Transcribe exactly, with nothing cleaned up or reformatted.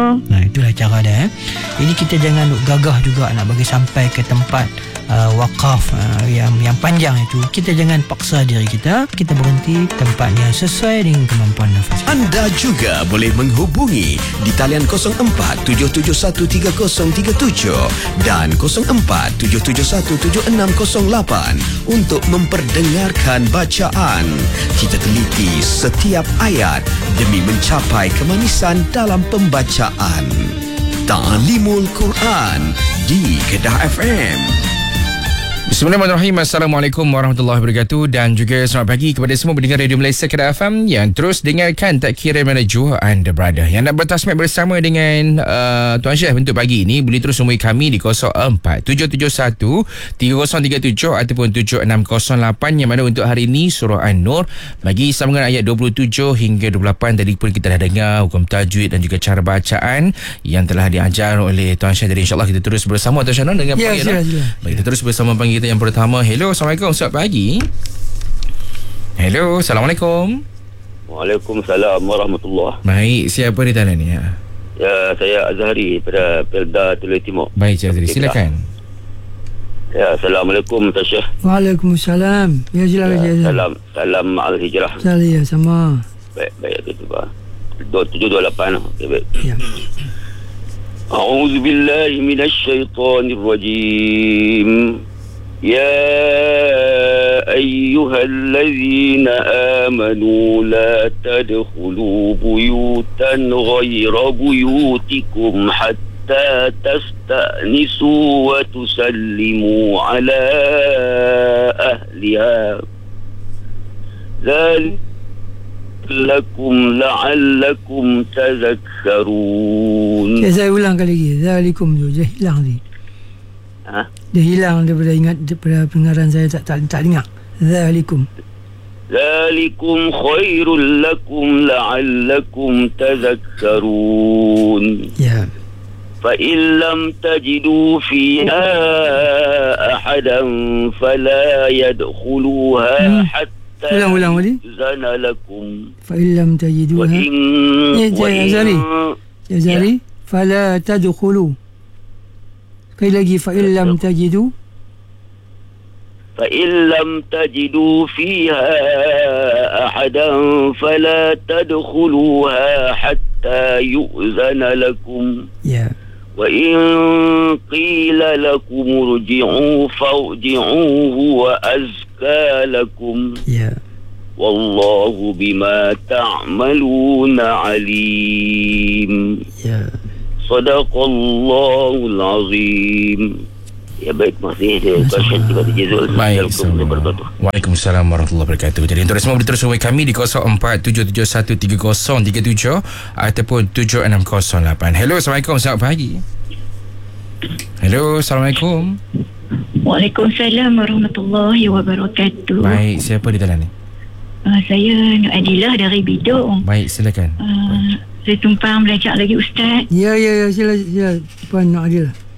Nah, itulah cara dia. Eh. Ini kita jangan gagah juga nak bagi sampai ke tempat uh, wakaf uh, yang yang panjang itu. Kita jangan paksa diri kita. Kita berhenti tempat yang sesuai dengan kemampuan nafas kita. Anda juga boleh menghubungi di talian kosong empat tujuh tujuh satu tiga kosong tiga tujuh dan kosong empat tujuh tujuh satu tujuh enam kosong lapan untuk memperdengarkan bacaan. Kita teliti setiap ayat demi mencapai kemanisan dalam pembacaan. Ta'limul Quran di Kedah F M. Bismillahirrahmanirrahim. Assalamualaikum warahmatullahi wabarakatuh dan juga selamat pagi kepada semua pendengar Radio Malaysia Kedah F M yang terus dengarkan tak kira mana jua anda berada. Yang nak bertasmik bersama dengan uh, Tuan Syekh untuk pagi ini boleh terus hubungi kami di kosong empat tujuh tujuh satu tiga kosong tiga tujuh ataupun tujuh enam kosong lapan, yang mana untuk hari ini surah An-Nur bagi sambungan ayat dua puluh tujuh hingga dua puluh lapan. Tadi pun kita dah dengar hukum tajwid dan juga cara bacaan yang telah diajar oleh Tuan Syekh. Jadi insyaAllah kita terus bersama Tuan Syekh dengan ya, pagi. sila, sila. Baik, kita terus bersama pagi kita yang pertama. Hello, Assalamualaikum, selamat pagi. Hello, Assalamualaikum. Waalaikumsalam warahmatullahi. Baik, siapa di talian ni? Ya, ya saya Azhari pada Pelda Teluk Timur. Baik, Cik Azhari, silakan. Ya, Assalamualaikum Syekh. Waalaikumsalam. Ya, silakan. Ya, Ya, salam salam ma'al hijrah. salam ya, sama. Baik, baik itu Pak. dua tujuh dua lapan. Okey, baik. Ya. A'udzu billahi minasy syaithanir rajim. يا أيها الذين آمنوا لا تدخلوا بيوتا غير بيوتكم حتى تستأنسوا وتسلموا على أهلها ذلك لكم لعلكم تذكرون. Saya ulang kali lagi. Zalikum tu je hilang tadi. Ha? Dia hilang daripada ingat daripada pendengaran saya, tak tak, tak dengar. Zalikum. Zalikum khairul lakum la'allakum tadhakkarun. Ya. Fa in lam tajidu fiha ahadan fala yadkhuluha hatta Ulang-ulang tadi. zana lakum. Fa illam tajiduha. Wa in Ya, wa ya, in- Zari. Ya, Zari. Fala tadkhulu. Sekali lagi, fa illam tajidu. فإن لم تجدوا فيها أحدا فلا تدخلوها حتى يؤذن لكم Ya. وإن قيل لكم ارجعوا فارجعوا هو أزكى لكم Ya. والله بما تعملون عليم. Ya. صدق الله العظيم. Ya, baik, terima kasih. Saya Tuan Tiba T J Zul. Baik, Waalaikumsalam warahmatullahi wabarakatuh. Jadi untuk semua boleh terus hubungi kami di kosong empat tujuh tujuh satu tiga kosong tiga tujuh ataupun tujuh enam kosong lapan. Hello, Assalamualaikum, selamat pagi. Hello, Assalamualaikum. Waalaikumsalam warahmatullahi wabarakatuh. Baik, siapa di dalam ni? Uh, saya Nur Adilah dari Bidong. Baik, silakan. Uh, saya tumpang belajar lagi Ustaz. Ya, ya, ya, sila, sila. Puan Nak Adil.